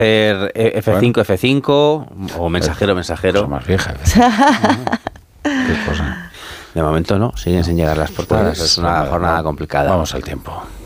F5, F5 o mensajero. Cosa más vieja. Qué cosa. De momento no, siguen sin llegar las portadas. Pues, es una jornada complicada. Vamos al tiempo.